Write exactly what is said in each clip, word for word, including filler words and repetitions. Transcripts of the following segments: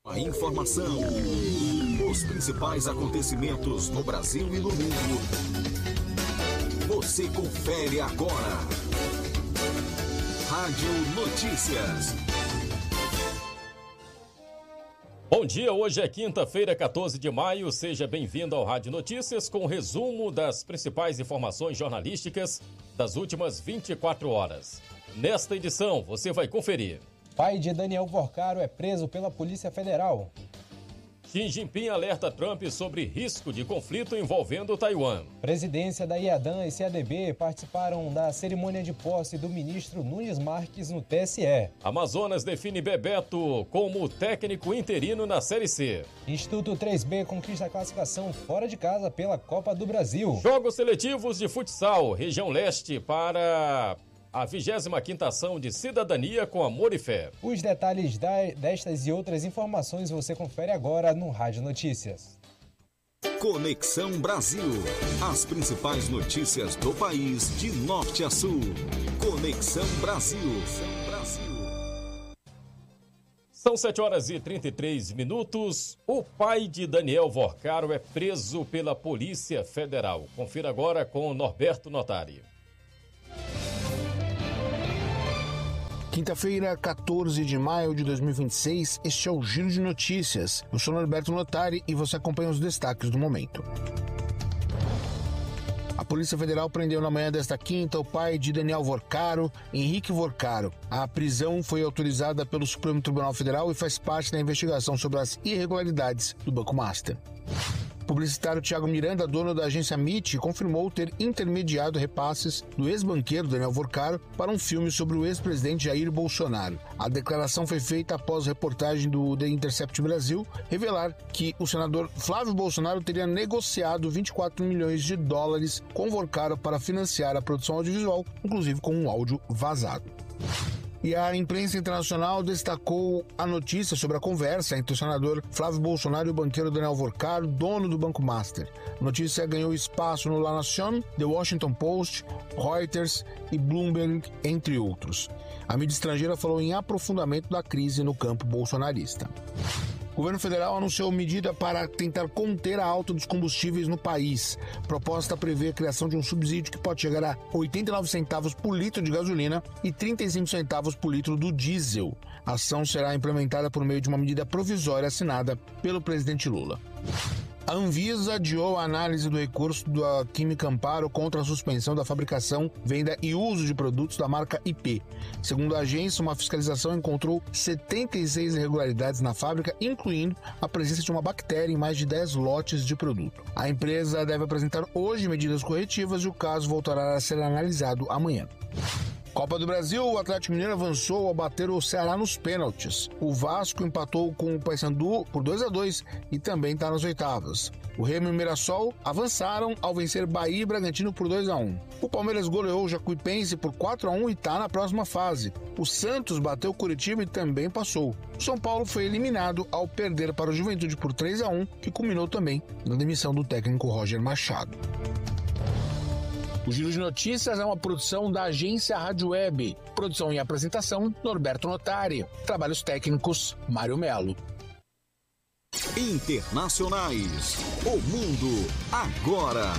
A informação, os principais acontecimentos no Brasil e no mundo, você confere agora. Rádio Notícias. Bom dia, hoje é quinta-feira, quatorze de maio. Seja bem-vindo ao Rádio Notícias com o resumo das principais informações jornalísticas das últimas vinte e quatro horas. Nesta edição, você vai conferir. Pai de Daniel Vorcaro é preso pela Polícia Federal. Xi Jinping alerta Trump sobre risco de conflito envolvendo Taiwan. Presidência da IADAN e C A D B participaram da cerimônia de posse do ministro Nunes Marques no T S E. Amazonas define Bebeto como técnico interino na Série C. Instituto três B conquista a classificação fora de casa pela Copa do Brasil. Jogos seletivos de futsal, região leste para a vigésima quinta ação de cidadania com amor e fé. Os detalhes da, destas e outras informações você confere agora no Rádio Notícias. Conexão Brasil. As principais notícias do país de norte a sul. Conexão Brasil. São sete horas e trinta e três minutos. O pai de Daniel Vorcaro é preso pela Polícia Federal. Confira agora com Norberto Notari. Quinta-feira, quatorze de maio de dois mil e vinte e seis, este é o Giro de Notícias. Eu sou Norberto Notari e você acompanha os destaques do momento. A Polícia Federal prendeu na manhã desta quinta o pai de Daniel Vorcaro, Henrique Vorcaro. A prisão foi autorizada pelo Supremo Tribunal Federal e faz parte da investigação sobre as irregularidades do Banco Master. O publicitário Thiago Miranda, dono da agência M I T, confirmou ter intermediado repasses do ex-banqueiro Daniel Vorcaro para um filme sobre o ex-presidente Jair Bolsonaro. A declaração foi feita após reportagem do The Intercept Brasil revelar que o senador Flávio Bolsonaro teria negociado vinte e quatro milhões de dólares com Vorcaro para financiar a produção audiovisual, inclusive com um áudio vazado. E a imprensa internacional destacou a notícia sobre a conversa entre o senador Flávio Bolsonaro e o banqueiro Daniel Vorcaro, dono do Banco Master. A notícia ganhou espaço no La Nación, The Washington Post, Reuters e Bloomberg, entre outros. A mídia estrangeira falou em aprofundamento da crise no campo bolsonarista. O governo federal anunciou medida para tentar conter a alta dos combustíveis no país. A proposta prevê a criação de um subsídio que pode chegar a oitenta e nove centavos por litro de gasolina e trinta e cinco centavos por litro do diesel. A ação será implementada por meio de uma medida provisória assinada pelo presidente Lula. A Anvisa adiou a análise do recurso da Química Amparo contra a suspensão da fabricação, venda e uso de produtos da marca I P. Segundo a agência, uma fiscalização encontrou setenta e seis irregularidades na fábrica, incluindo a presença de uma bactéria em mais de dez lotes de produto. A empresa deve apresentar hoje medidas corretivas e o caso voltará a ser analisado amanhã. Copa do Brasil, o Atlético Mineiro avançou ao bater o Ceará nos pênaltis. O Vasco empatou com o Paysandu por dois a dois e também está nas oitavas. O Remo e o Mirassol avançaram ao vencer Bahia e Bragantino por dois a um. O Palmeiras goleou o Jacuipense por quatro a um e está na próxima fase. O Santos bateu o Curitiba e também passou. O São Paulo foi eliminado ao perder para o Juventude por três a um, que culminou também na demissão do técnico Roger Machado. O Giro de Notícias é uma produção da agência Rádio Web. Produção e apresentação, Norberto Notari. Trabalhos técnicos, Mário Melo. Internacionais. O mundo agora.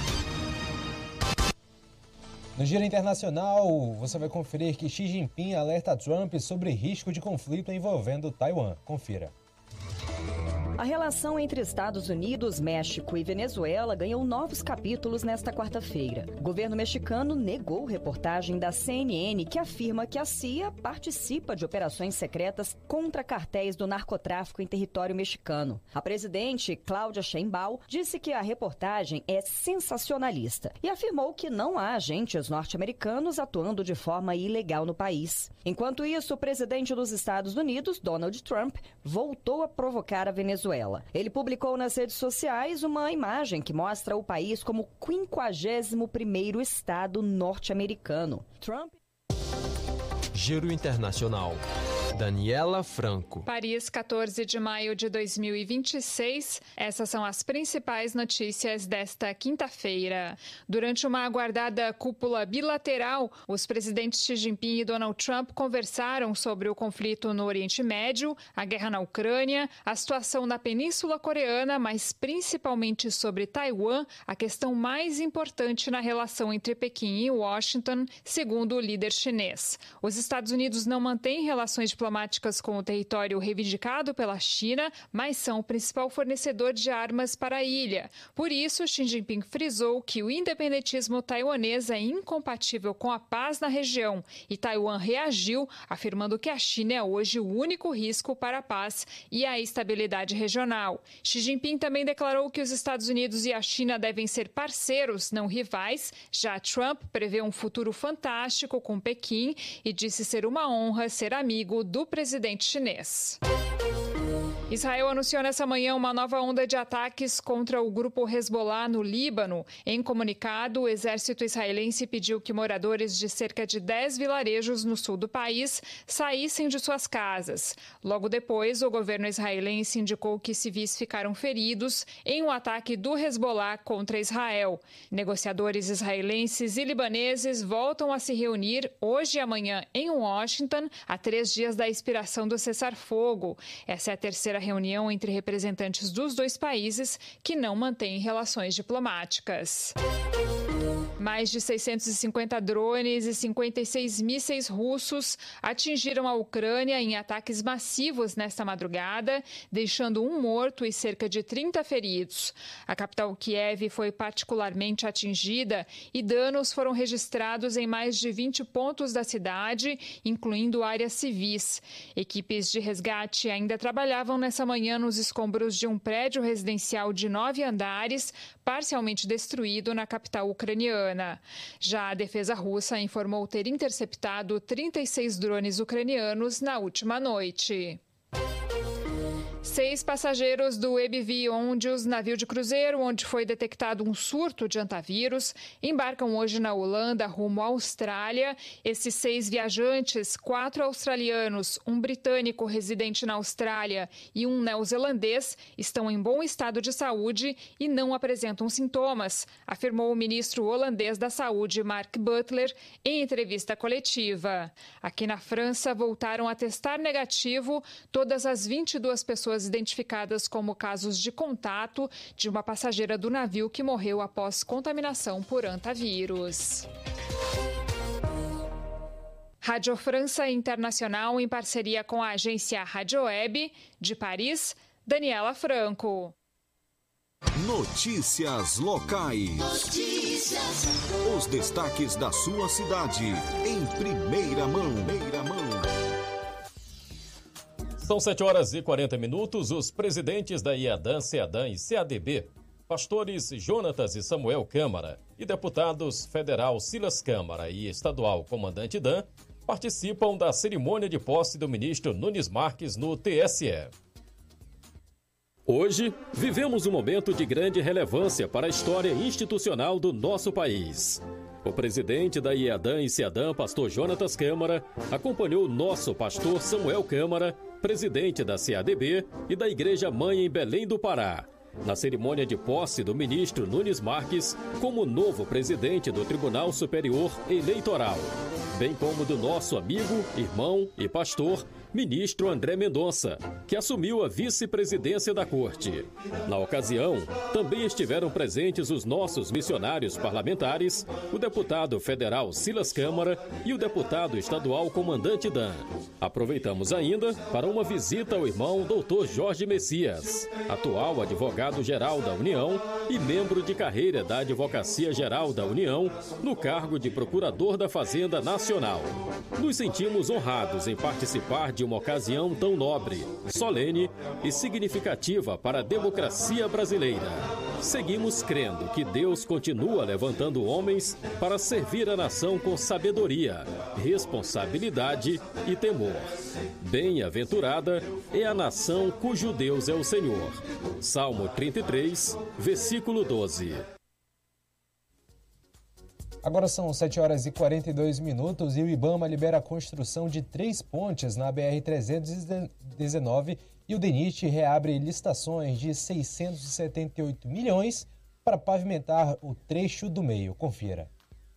No Giro Internacional, você vai conferir que Xi Jinping alerta Trump sobre risco de conflito envolvendo Taiwan. Confira. A relação entre Estados Unidos, México e Venezuela ganhou novos capítulos nesta quarta-feira. O governo mexicano negou reportagem da C N N que afirma que a C I A participa de operações secretas contra cartéis do narcotráfico em território mexicano. A presidente, Cláudia Sheinbaum, disse que a reportagem é sensacionalista e afirmou que não há agentes norte-americanos atuando de forma ilegal no país. Enquanto isso, o presidente dos Estados Unidos, Donald Trump, voltou a provocar a Venezuela. Ele publicou nas redes sociais uma imagem que mostra o país como o quinquagésimo primeiro estado norte-americano. Trump... Giro Internacional. Daniela Franco. Paris, quatorze de maio de dois mil e vinte e seis. Essas são as principais notícias desta quinta-feira. Durante uma aguardada cúpula bilateral, os presidentes Xi Jinping e Donald Trump conversaram sobre o conflito no Oriente Médio, a guerra na Ucrânia, a situação na Península Coreana, mas principalmente sobre Taiwan, a questão mais importante na relação entre Pequim e Washington, segundo o líder chinês. Os Estados Unidos não mantêm relações diplomáticas com o território reivindicado pela China, mas são o principal fornecedor de armas para a ilha. Por isso, Xi Jinping frisou que o independentismo taiwanês é incompatível com a paz na região e Taiwan reagiu, afirmando que a China é hoje o único risco para a paz e a estabilidade regional. Xi Jinping também declarou que os Estados Unidos e a China devem ser parceiros, não rivais. Já Trump prevê um futuro fantástico com Pequim e disse ser uma honra ser amigo do presidente chinês. Israel anunciou nessa manhã uma nova onda de ataques contra o grupo Hezbollah no Líbano. Em comunicado, o exército israelense pediu que moradores de cerca de dez vilarejos no sul do país saíssem de suas casas. Logo depois, o governo israelense indicou que civis ficaram feridos em um ataque do Hezbollah contra Israel. Negociadores israelenses e libaneses voltam a se reunir hoje e amanhã em Washington, a três dias da expiração do cessar-fogo. Essa é a terceira reunião entre representantes dos dois países que não mantêm relações diplomáticas. Mais de seiscentos e cinquenta drones e cinquenta e seis mísseis russos atingiram a Ucrânia em ataques massivos nesta madrugada, deixando um morto e cerca de trinta feridos. A capital Kiev foi particularmente atingida e danos foram registrados em mais de vinte pontos da cidade, incluindo áreas civis. Equipes de resgate ainda trabalhavam nessa manhã nos escombros de um prédio residencial de nove andares, parcialmente destruído na capital ucraniana. Já a defesa russa informou ter interceptado trinta e seis drones ucranianos na última noite. Seis passageiros do E B V Ondius, navio de cruzeiro onde foi detectado um surto de antavírus, embarcam hoje na Holanda rumo à Austrália. Esses seis viajantes, quatro australianos, um britânico residente na Austrália e um neozelandês, estão em bom estado de saúde e não apresentam sintomas, afirmou o ministro holandês da Saúde, Mark Butler, em entrevista coletiva. Aqui na França, voltaram a testar negativo todas as vinte e duas pessoas identificadas como casos de contato de uma passageira do navio que morreu após contaminação por antavírus. Rádio França Internacional, em parceria com a agência Rádio Web, de Paris, Daniela Franco. Notícias locais. Notícias. Os destaques da sua cidade, em primeira mão. Primeira mão. São sete horas e quarenta minutos. Os presidentes da IADAN, CEADAN e C A D B, pastores Jonatas e Samuel Câmara e deputados federal Silas Câmara e estadual comandante Dan, participam da cerimônia de posse do ministro Nunes Marques no T S E. Hoje, vivemos um momento de grande relevância para a história institucional do nosso país. O presidente da IADAN e CEADAN, pastor Jonatas Câmara, acompanhou nosso pastor Samuel Câmara, presidente da C A D B e da Igreja Mãe em Belém do Pará, na cerimônia de posse do ministro Nunes Marques como novo presidente do Tribunal Superior Eleitoral, bem como do nosso amigo, irmão e pastor, ministro André Mendonça, que assumiu a vice-presidência da Corte. Na ocasião, também estiveram presentes os nossos missionários parlamentares, o deputado federal Silas Câmara e o deputado estadual comandante Dan. Aproveitamos ainda para uma visita ao irmão doutor Jorge Messias, atual advogado-geral da União e membro de carreira da Advocacia Geral da União, no cargo de Procurador da Fazenda Nacional. Nos sentimos honrados em participar de uma ocasião tão nobre, solene e significativa para a democracia brasileira. Seguimos crendo que Deus continua levantando homens para servir a nação com sabedoria, responsabilidade e temor. Bem-aventurada é a nação cujo Deus é o Senhor. Salmo trinta e três, versículo doze. Agora são sete horas e quarenta e dois minutos e o IBAMA libera a construção de três pontes na B R trezentos e dezenove e o DENIT reabre licitações de seiscentos e setenta e oito milhões para pavimentar o trecho do meio. Confira.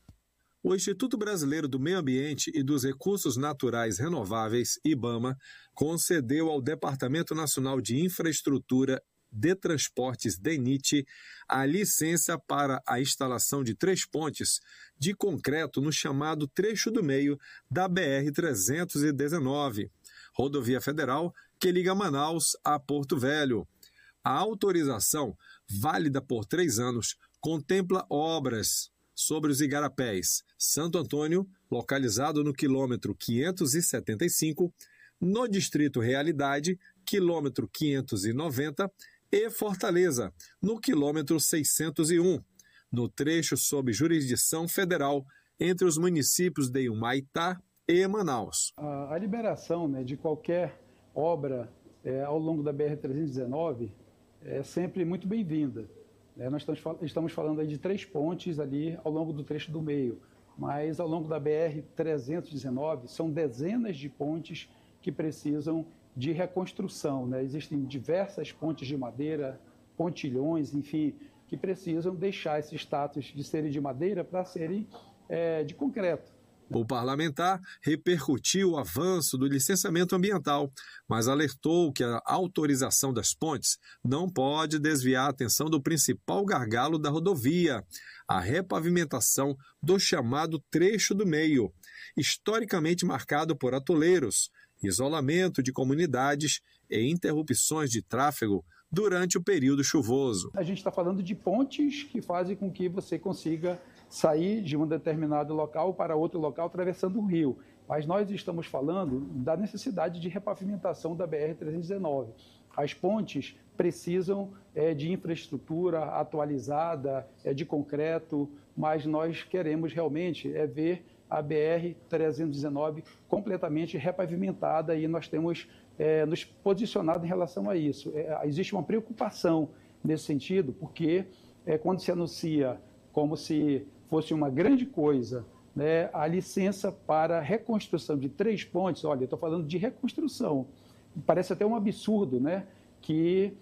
O Instituto Brasileiro do Meio Ambiente e dos Recursos Naturais Renováveis, IBAMA, concedeu ao Departamento Nacional de Infraestrutura de Transportes, DENIT, a licença para a instalação de três pontes de concreto no chamado trecho do meio da B R trezentos e dezenove, rodovia federal que liga Manaus a Porto Velho. A autorização, válida por três anos, contempla obras sobre os igarapés Santo Antônio, localizado no quilômetro quinhentos e setenta e cinco, no distrito Realidade, quilômetro quinhentos e noventa, e Fortaleza, no quilômetro seiscentos e um, no trecho sob jurisdição federal entre os municípios de Humaitá e Manaus. A, a liberação, né, de qualquer obra é, ao longo da B R trezentos e dezenove é sempre muito bem-vinda. É, nós estamos, estamos falando aí de três pontes ali ao longo do trecho do meio, mas ao longo da B R trezentos e dezenove são dezenas de pontes que precisam de reconstrução, né? Existem diversas pontes de madeira, pontilhões, enfim, que precisam deixar esse status de serem de madeira para serem é, de concreto. O parlamentar repercutiu o avanço do licenciamento ambiental, mas alertou que a autorização das pontes não pode desviar a atenção do principal gargalo da rodovia, a repavimentação do chamado trecho do meio, historicamente marcado por atoleiros, isolamento de comunidades e interrupções de tráfego durante o período chuvoso. A gente está falando de pontes que fazem com que você consiga sair de um determinado local para outro local atravessando o rio. Mas nós estamos falando da necessidade de repavimentação da B R trezentos e dezenove. As pontes precisam é, de infraestrutura atualizada, é, de concreto, mas nós queremos realmente é, ver a B R trezentos e dezenove completamente repavimentada e nós temos é, nos posicionado em relação a isso. É, existe uma preocupação nesse sentido, porque é, quando se anuncia como se fosse uma grande coisa, né, a licença para reconstrução de três pontes, olha, eu estou falando de reconstrução, parece até um absurdo, né, que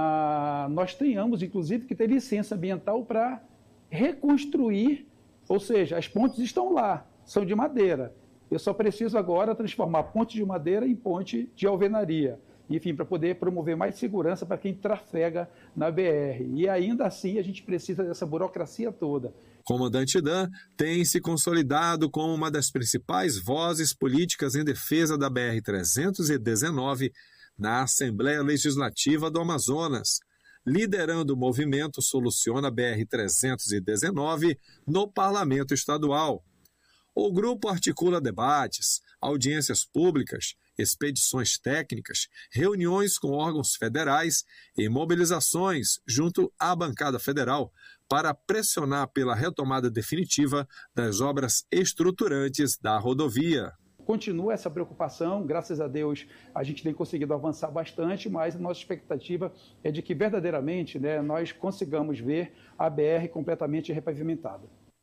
ah, nós tenhamos, inclusive, que ter licença ambiental para reconstruir, ou seja, as pontes estão lá, são de madeira. Eu só preciso agora transformar ponte de madeira em ponte de alvenaria. Enfim, para poder promover mais segurança para quem trafega na B R. E ainda assim a gente precisa dessa burocracia toda. Comandante Dan tem se consolidado como uma das principais vozes políticas em defesa da B R trezentos e dezenove na Assembleia Legislativa do Amazonas, liderando o movimento Soluciona B R trezentos e dezenove no Parlamento Estadual. O grupo articula debates, audiências públicas, expedições técnicas, reuniões com órgãos federais e mobilizações junto à bancada federal para pressionar pela retomada definitiva das obras estruturantes da rodovia. Continua essa preocupação, graças a Deus a gente tem conseguido avançar bastante, mas a nossa expectativa é de que verdadeiramente, né, nós consigamos ver a B R completamente repavimentada.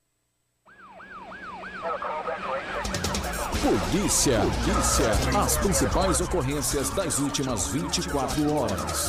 Polícia. Polícia. As principais ocorrências das últimas vinte e quatro horas.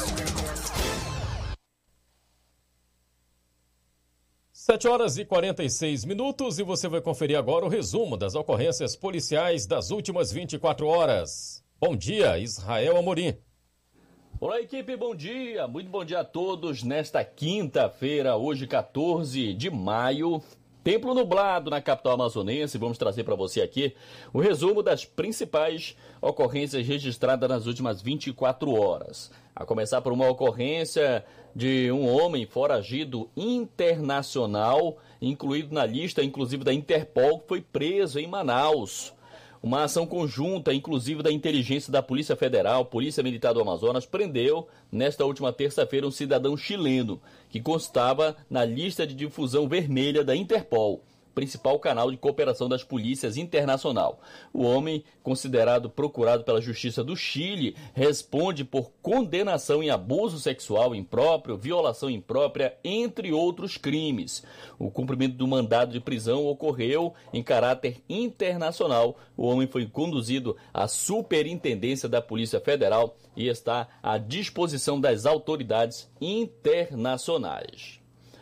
sete horas e quarenta e seis minutos e você vai conferir agora o resumo das ocorrências policiais das últimas vinte e quatro horas. Bom dia, Israel Amorim. Olá, equipe, bom dia. Muito bom dia a todos. Nesta quinta-feira, hoje quatorze de maio, tempo nublado na capital amazonense. Vamos trazer para você aqui o resumo das principais ocorrências registradas nas últimas vinte e quatro horas. A começar por uma ocorrência de um homem foragido internacional, incluído na lista, inclusive, da Interpol, que foi preso em Manaus. Uma ação conjunta, inclusive, da inteligência da Polícia Federal, Polícia Militar do Amazonas, prendeu, nesta última terça-feira, um cidadão chileno, que constava na lista de difusão vermelha da Interpol. principal canal de cooperação das polícias internacional. O homem, considerado procurado pela Justiça do Chile, responde por condenação em abuso sexual impróprio, violação imprópria, entre outros crimes. O cumprimento do mandado de prisão ocorreu em caráter internacional. O homem foi conduzido à Superintendência da Polícia Federal e está à disposição das autoridades internacionais.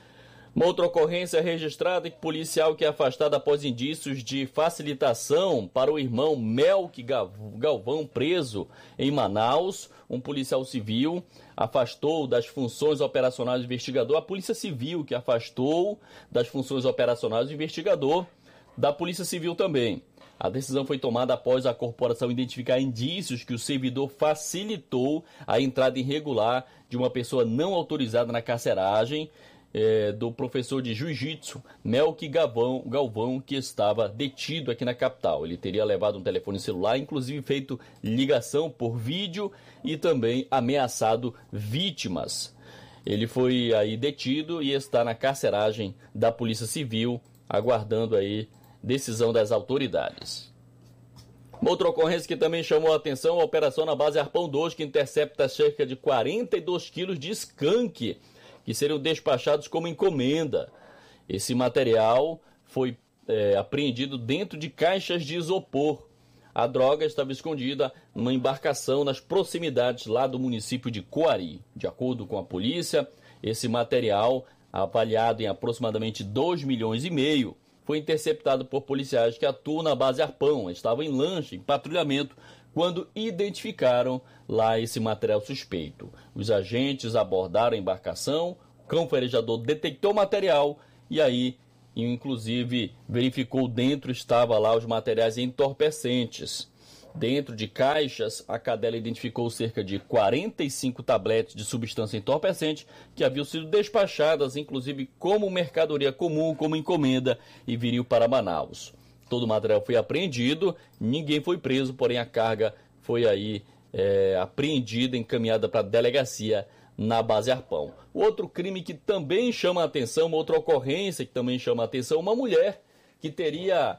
Uma outra ocorrência registrada em policial que é afastado após indícios de facilitação para o irmão Melk Galvão, preso em Manaus. Um policial civil afastou das funções operacionais do investigador. A Polícia Civil que afastou das funções operacionais do investigador, da Polícia Civil também. A decisão foi tomada após a corporação identificar indícios que o servidor facilitou a entrada irregular de uma pessoa não autorizada na carceragem É, do professor de jiu-jitsu, Melk Galvão, Galvão, que estava detido aqui na capital. Ele teria levado um telefone celular, inclusive feito ligação por vídeo e também ameaçado vítimas. Ele foi aí detido e está na carceragem da Polícia Civil, aguardando aí decisão das autoridades. Outra ocorrência que também chamou a atenção, a operação na base Arpão dois, que intercepta cerca de quarenta e dois quilos de skunk, que seriam despachados como encomenda. Esse material foi é, apreendido dentro de caixas de isopor. A droga estava escondida numa embarcação nas proximidades lá do município de Coari. De acordo com a polícia, esse material, avaliado em aproximadamente dois milhões e meio, foi interceptado por policiais que atuam na base Arpão. Estavam em lancha, em patrulhamento, quando identificaram lá esse material suspeito. Os agentes abordaram a embarcação, o cão farejador detectou o material e aí, inclusive, verificou dentro estava lá os materiais entorpecentes. Dentro de caixas, a cadela identificou cerca de quarenta e cinco tabletes de substância entorpecente que haviam sido despachadas, inclusive como mercadoria comum, como encomenda, e viriam para Manaus. Todo o material foi apreendido, ninguém foi preso, porém a carga foi aí é, apreendida, encaminhada para a delegacia na base Arpão. Outro crime que também chama a atenção, uma outra ocorrência que também chama a atenção, uma mulher que teria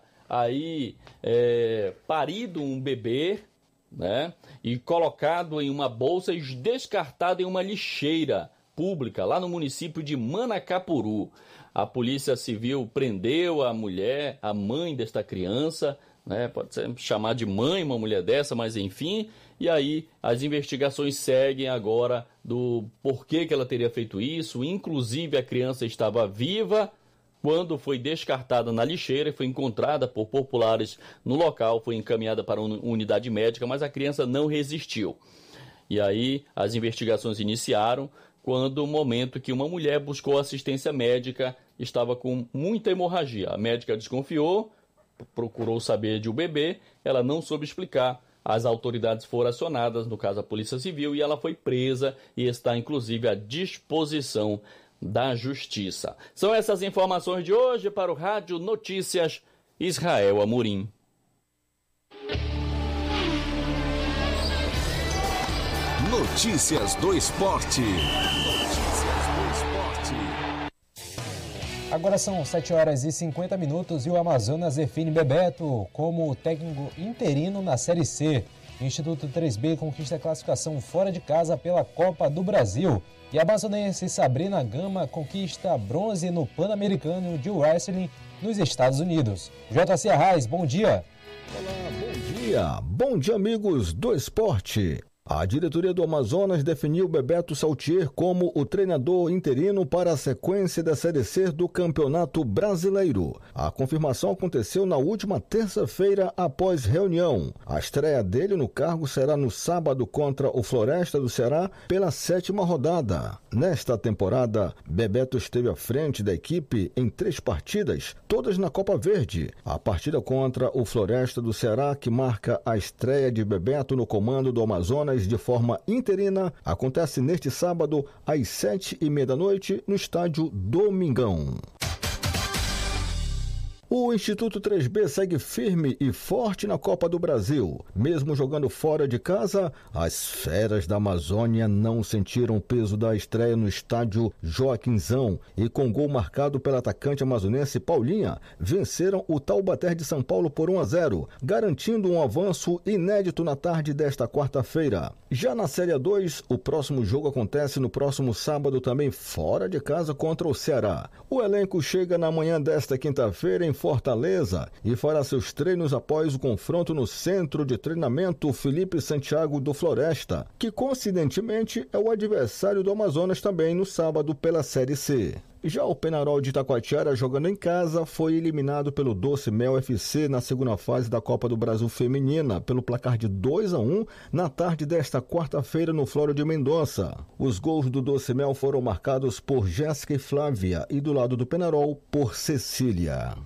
aí é, parido um bebê, né, e colocado em uma bolsa e descartado em uma lixeira pública lá no município de Manacapuru. A Polícia Civil prendeu a mulher, a mãe desta criança, né? Pode ser chamar de mãe uma mulher dessa, mas enfim. E aí as investigações seguem agora do porquê que ela teria feito isso. Inclusive a criança estava viva quando foi descartada na lixeira e foi encontrada por populares no local. Foi encaminhada para uma unidade médica, mas a criança não resistiu. E aí as investigações iniciaram quando o momento que uma mulher buscou assistência médica estava com muita hemorragia. A médica desconfiou, procurou saber de o bebê, ela não soube explicar. As autoridades foram acionadas, no caso a Polícia Civil, e ela foi presa e está inclusive à disposição da Justiça. São essas informações de hoje para o Rádio Notícias Israel Amorim. Notícias do Esporte. Agora são sete horas e cinquenta minutos e o Amazonas define Bebeto como técnico interino na Série C. O Instituto três B conquista a classificação fora de casa pela Copa do Brasil. E a amazonense Sabrina Gama conquista bronze no Pan-Americano de Wrestling nos Estados Unidos. J C Arraes, bom dia. Olá, bom dia. Bom dia, amigos do esporte. A diretoria do Amazonas definiu Bebeto Saltier como o treinador interino para a sequência da Série C do Campeonato Brasileiro. A confirmação aconteceu na última terça-feira após reunião. A estreia dele no cargo será no sábado contra o Floresta do Ceará pela sétima rodada. Nesta temporada, Bebeto esteve à frente da equipe em três partidas, todas na Copa Verde. A partida contra o Floresta do Ceará, que marca a estreia de Bebeto no comando do Amazonas de forma interina, acontece neste sábado às sete e meia da noite no estádio Domingão. O Instituto três B segue firme e forte na Copa do Brasil. Mesmo jogando fora de casa, as feras da Amazônia não sentiram o peso da estreia no estádio Joaquinzão e, com gol marcado pela atacante amazonense Paulinha, venceram o Taubaté de São Paulo por um a zero, garantindo um avanço inédito na tarde desta quarta-feira. Já na Série A dois, o próximo jogo acontece no próximo sábado, também fora de casa, contra o Ceará. O elenco chega na manhã desta quinta-feira em Fortaleza e fará seus treinos após o confronto no Centro de Treinamento Felipe Santiago do Floresta, que coincidentemente é o adversário do Amazonas também no sábado pela Série C. Já o Penharol de Itacoatiara, jogando em casa, foi eliminado pelo Doce Mel F C na segunda fase da Copa do Brasil Feminina, pelo placar de dois a um, na tarde desta quarta-feira no Flório de Mendonça. Os gols do Doce Mel foram marcados por Jéssica e Flávia e do lado do Penharol por Cecília.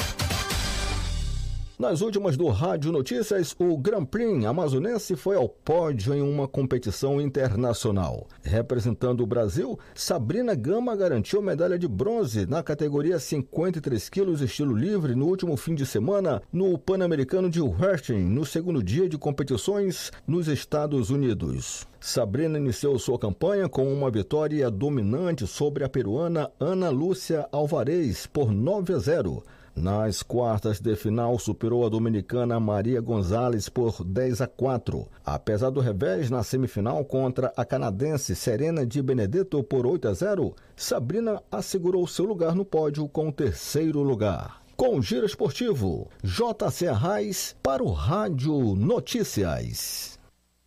Nas últimas do Rádio Notícias, o Grand Prix amazonense foi ao pódio em uma competição internacional. Representando o Brasil, Sabrina Gama garantiu medalha de bronze na categoria cinquenta e três quilos estilo livre no último fim de semana no Pan-Americano de Washington, no segundo dia de competições nos Estados Unidos. Sabrina iniciou sua campanha com uma vitória dominante sobre a peruana Ana Lúcia Alvarez por nove a zero. Nas quartas de final, superou a dominicana Maria Gonzalez por dez a quatro. Apesar do revés na semifinal contra a canadense Serena de Benedetto por oito a zero, Sabrina assegurou seu lugar no pódio com o terceiro lugar. Com o Giro Esportivo, J C Arraes para o Rádio Notícias.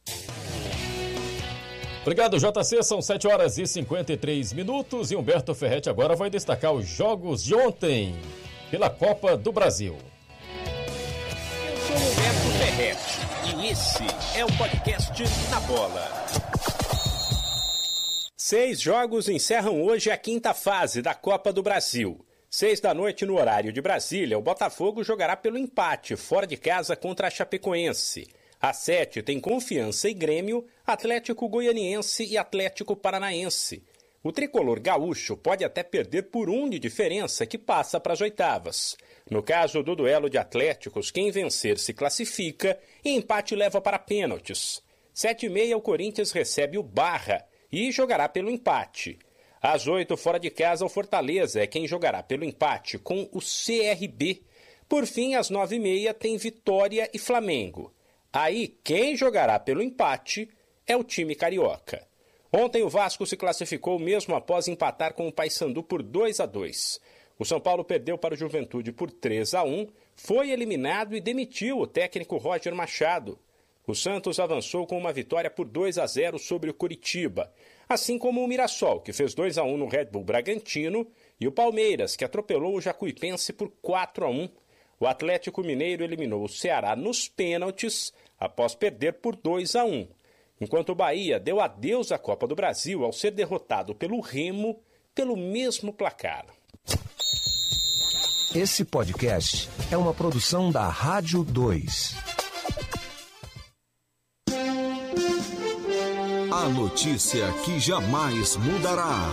Obrigado, J C. São sete horas e cinquenta e três minutos e Humberto Ferretti agora vai destacar os jogos de ontem pela Copa do Brasil. Eu sou Humberto Ferretti e esse é o podcast Na Bola. Seis jogos encerram hoje a quinta fase da Copa do Brasil. Seis da noite no horário de Brasília, o Botafogo jogará pelo empate fora de casa contra a Chapecoense. Às sete tem Confiança e Grêmio, Atlético Goianiense e Atlético Paranaense. O tricolor gaúcho pode até perder por um de diferença que passa para as oitavas. No caso do duelo de Atléticos, quem vencer se classifica e empate leva para pênaltis. Sete e meia o Corinthians recebe o Barra e jogará pelo empate. Às oito, fora de casa, o Fortaleza é quem jogará pelo empate com o C R B. Por fim, às nove e meia tem Vitória e Flamengo. Aí, quem jogará pelo empate é o time carioca. Ontem o Vasco se classificou mesmo após empatar com o Paysandu por dois a dois. O São Paulo perdeu para o Juventude por três a um, foi eliminado e demitiu o técnico Roger Machado. O Santos avançou com uma vitória por dois a zero sobre o Coritiba, assim como o Mirassol, que fez dois a um no Red Bull Bragantino, e o Palmeiras, que atropelou o Jacuipense por quatro a um. O Atlético Mineiro eliminou o Ceará nos pênaltis após perder por dois a um. Enquanto o Bahia deu adeus à Copa do Brasil ao ser derrotado pelo Remo pelo mesmo placar. Esse podcast é uma produção da Rádio dois. A notícia que jamais mudará.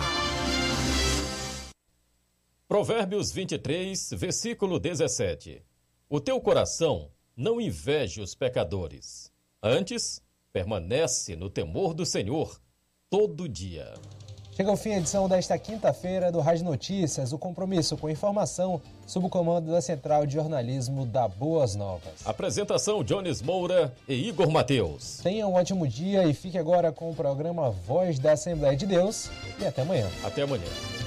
Provérbios vinte e três, versículo dezessete. O teu coração não inveje os pecadores. Antes, permanece no temor do Senhor todo dia. Chega ao fim a edição desta quinta-feira do Rádio Notícias, o compromisso com informação sob o comando da Central de Jornalismo da Boas Novas. Apresentação Jones Moura e Igor Mateus. Tenha um ótimo dia e fique agora com o programa Voz da Assembleia de Deus e até amanhã. Até amanhã.